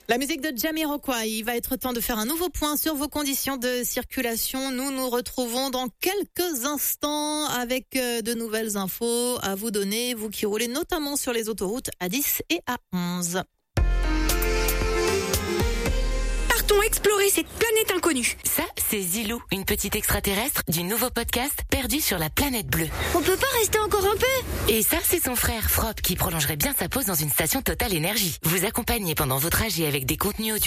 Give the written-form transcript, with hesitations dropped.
La musique de Jamiroquai, il va être temps de faire un nouveau point sur vos conditions de circulation. Nous nous retrouvons dans quelques instants avec de nouvelles infos à vous donner, vous qui roulez notamment sur les autoroutes A10 et A11. Partons explorer cette planète inconnue. Ça, c'est Zilou, une petite extraterrestre du nouveau podcast Perdu sur la planète bleue. On peut pas rester encore un peu? Et ça, c'est son frère Frop qui prolongerait bien sa pause dans une station Total Énergie. Vous accompagnez pendant vos trajets avec des contenus audio